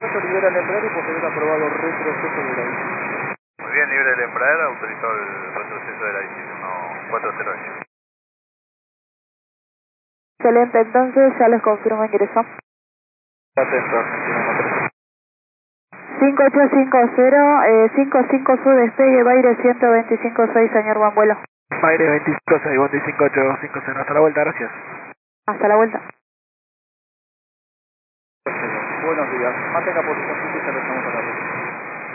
Libera el Embraer y posterior aprobado retroceso de la ICI. Muy bien, libre el Embraer, autorizado el retroceso de la ICI 1408. Excelente, entonces ya les confirmo ingreso. Atento, Argentina 5850, 55 su despegue, Baire 125.6, señor buen vuelo. Aire 256, 25850, hasta la vuelta, gracias. Hasta la vuelta. Buenos días, mantenga posición fija y ya lo estamos a la ruta.